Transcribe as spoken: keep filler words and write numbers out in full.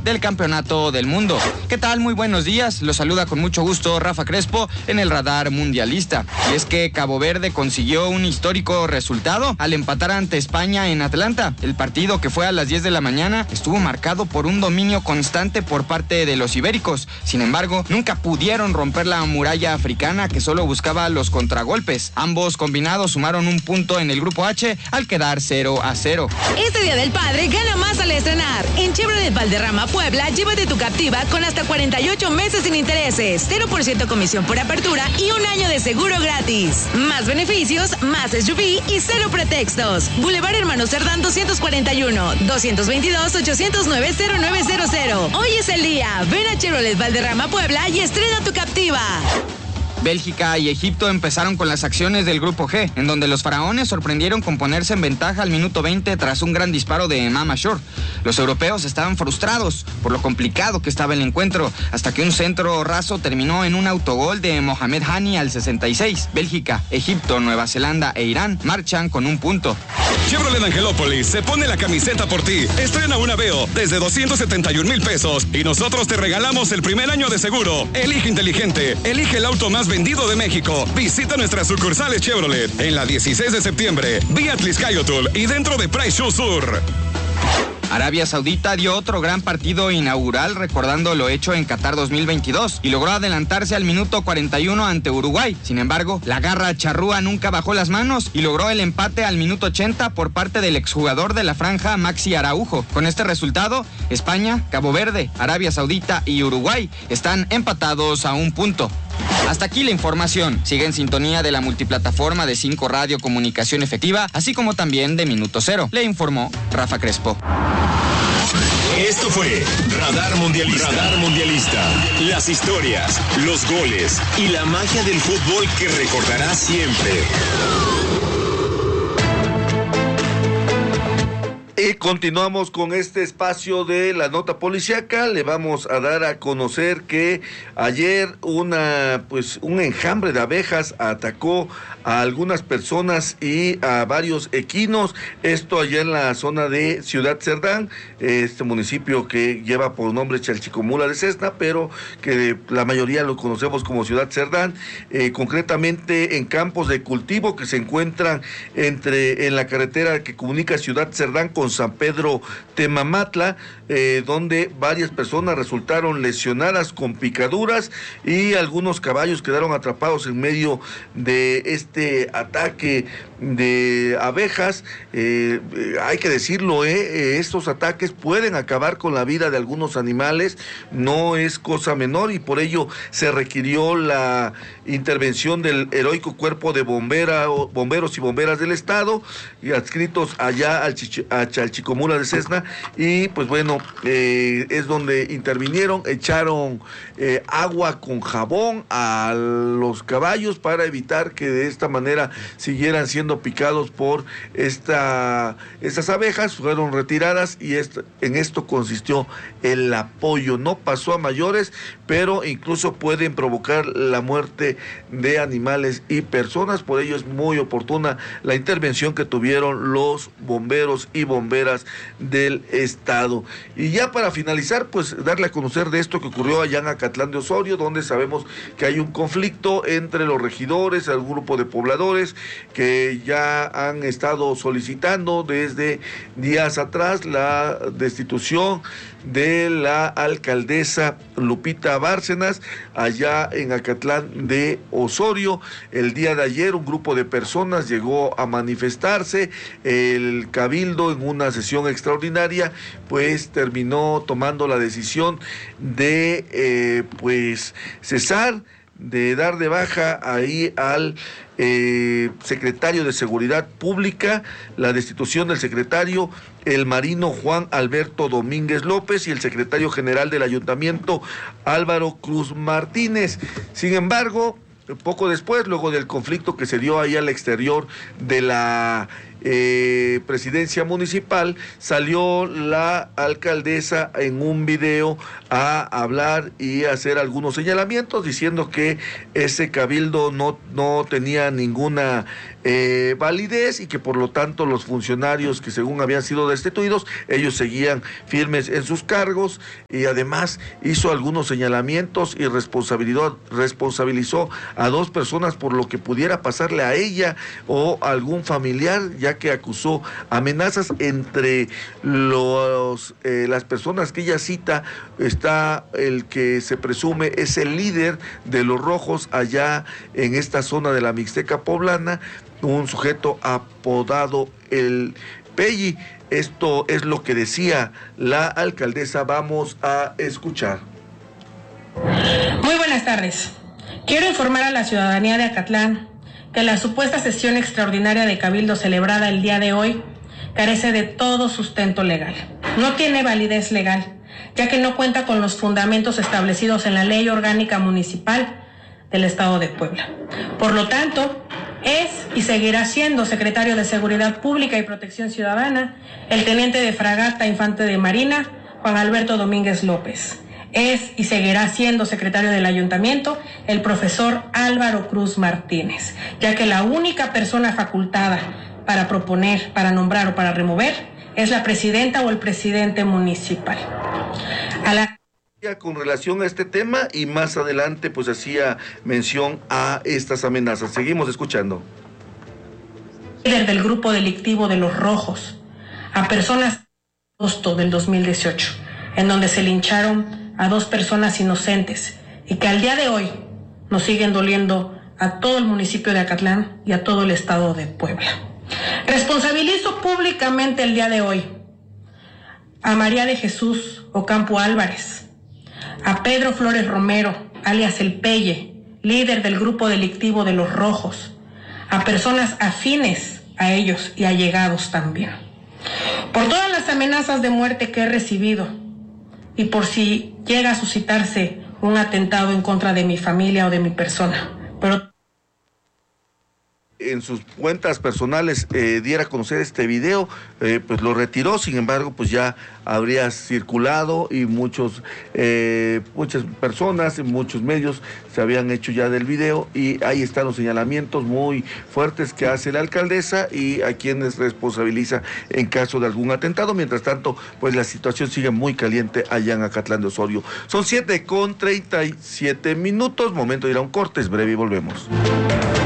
del Campeonato del Mundo. ¿Qué tal? Muy buenos días. Los saluda con mucho gusto Rafa Crespo en el radar mundialista. Y es que Cabo Verde consiguió un histórico resultado al empatar ante España en Atlanta. El partido, que fue a las diez de la mañana, estuvo marcado por un dominio constante por parte de los ibéricos. Sin embargo, nunca pudieron romper la muralla africana, que solo buscaba los contragolpes. Ambos combinados sumaron un punto en el grupo H al quedar cero a cero. Este Día del Padre gana más al estrenar. En Chevrolet Valderrama Puebla, llévate tu Captiva con hasta cuarenta y ocho meses sin intereses, cero por ciento comisión por apertura y un año de seguro gratis. Más beneficios, más S U V y cero pretextos. Boulevard Hermano Cerdán doscientos cuarenta y uno, doscientos veintidós, ochocientos nueve, cero nueve cero cero. Hoy es el día. Ven a Chevrolet Valderrama Puebla y estrena tu Captiva. Bélgica y Egipto empezaron con las acciones del grupo G, en donde los faraones sorprendieron con ponerse en ventaja al minuto veinte tras un gran disparo de Imam Ashur. Los europeos estaban frustrados por lo complicado que estaba el encuentro, hasta que un centro raso terminó en un autogol de Mohamed Hani al sesenta y seis. Bélgica, Egipto, Nueva Zelanda e Irán marchan con un punto. Chevrolet Angelópolis se pone la camiseta por ti. Estrena una Aveo desde doscientos setenta y un mil pesos y nosotros te regalamos el primer año de seguro. Elige inteligente, elige el auto más vendido de México. Visita nuestras sucursales Chevrolet en la dieciséis de septiembre, vía Tliscayotul y dentro de Price Show Sur. Arabia Saudita dio otro gran partido inaugural recordando lo hecho en Qatar dos mil veintidós y logró adelantarse al minuto cuarenta y uno ante Uruguay. Sin embargo, la garra charrúa nunca bajó las manos y logró el empate al minuto ochenta por parte del exjugador de la franja Maxi Araujo. Con este resultado, España, Cabo Verde, Arabia Saudita y Uruguay están empatados a un punto. Hasta aquí la información. Sigue en sintonía de la multiplataforma de cinco Radio Comunicación Efectiva, así como también de Minuto Cero. Le informó Rafa Crespo. Esto fue Radar Mundialista. Radar Mundialista. Las historias, los goles y la magia del fútbol que recordarás siempre. Y continuamos con este espacio de la nota policíaca. Le vamos a dar a conocer que ayer una pues un enjambre de abejas atacó a algunas personas y a varios equinos. Esto allá en la zona de Ciudad Cerdán, este municipio que lleva por nombre Chalchicomula de Cesna, pero que la mayoría lo conocemos como Ciudad Cerdán, eh, concretamente en campos de cultivo que se encuentran entre en la carretera que comunica Ciudad Cerdán con San Pedro Temamatla, eh, donde varias personas resultaron lesionadas con picaduras y algunos caballos quedaron atrapados en medio de este ataque de abejas. Eh, eh, hay que decirlo, eh, eh, estos ataques pueden acabar con la vida de algunos animales, no es cosa menor, y por ello se requirió la intervención del heroico cuerpo de bombera, bomberos y bomberas del estado, y adscritos allá al Chichi, a Chalchicomula de Cesna, y pues bueno, eh, es donde intervinieron, echaron eh, agua con jabón a los caballos para evitar que de esta manera siguieran siendo picados por esta, estas abejas. Fueron retiradas y est- en esto consistió el apoyo. No pasó a mayores, pero incluso pueden provocar la muerte de animales y personas. Por ello es muy oportuna la intervención que tuvieron los bomberos y bomberas del estado. Y ya para finalizar, pues darle a conocer de esto que ocurrió allá en Acatlán de Osorio, donde sabemos que hay un conflicto entre los regidores, el grupo de pobladores que ya han estado solicitando desde días atrás la destitución de la alcaldesa Lupita Bárcenas allá en Acatlán de Osorio. El día de ayer un grupo de personas llegó a manifestarse. El cabildo, en una sesión extraordinaria, pues terminó tomando la decisión de eh, pues cesar, de dar de baja ahí al eh, secretario de Seguridad Pública, la destitución del secretario, el marino Juan Alberto Domínguez López, y el secretario general del ayuntamiento, Álvaro Cruz Martínez. Sin embargo, poco después, luego del conflicto que se dio ahí al exterior de la eh, presidencia municipal, salió la alcaldesa en un video a hablar y a hacer algunos señalamientos diciendo que ese cabildo no, no tenía ninguna eh, validez y que por lo tanto los funcionarios que según habían sido destituidos, ellos seguían firmes en sus cargos, y además hizo algunos señalamientos y responsabilizó, responsabilizó a dos personas por lo que pudiera pasarle a ella o a algún familiar, ya que acusó amenazas. Entre los eh, las personas que ella cita está el que se presume es el líder de los rojos allá en esta zona de la Mixteca poblana, un sujeto apodado el Pelli. Esto es lo que decía la alcaldesa. Vamos a escuchar. Muy buenas tardes. Quiero informar a la ciudadanía de Acatlán que la supuesta sesión extraordinaria de Cabildo celebrada el día de hoy carece de todo sustento legal. No tiene validez legal, ya que no cuenta con los fundamentos establecidos en la Ley Orgánica Municipal del Estado de Puebla. Por lo tanto, es y seguirá siendo secretario de Seguridad Pública y Protección Ciudadana el teniente de fragata infante de Marina, Juan Alberto Domínguez López. Es y seguirá siendo secretario del Ayuntamiento el profesor Álvaro Cruz Martínez, ya que la única persona facultada para proponer, para nombrar o para remover es la presidenta o el presidente municipal. A la Con relación a este tema, y más adelante pues hacía mención a estas amenazas. Seguimos escuchando. Líder del grupo delictivo de los Rojos, a personas en agosto del dos mil dieciocho, en donde se lincharon a dos personas inocentes y que al día de hoy nos siguen doliendo a todo el municipio de Acatlán y a todo el estado de Puebla. Responsabilizo públicamente el día de hoy a María de Jesús Ocampo Álvarez, a Pedro Flores Romero, alias El Pelle, líder del grupo delictivo de los Rojos, a personas afines a ellos y allegados también, por todas las amenazas de muerte que he recibido y por si llega a suscitarse un atentado en contra de mi familia o de mi persona. Pero en sus cuentas personales eh, diera a conocer este video, eh, pues lo retiró. Sin embargo, pues ya habría circulado y muchos eh, muchas personas, muchos medios se habían hecho ya del video, y ahí están los señalamientos muy fuertes que hace la alcaldesa y a quienes responsabiliza en caso de algún atentado. Mientras tanto, pues la situación sigue muy caliente allá en Acatlán de Osorio. Son siete con treinta y siete minutos, momento de ir a un corte, es breve y volvemos.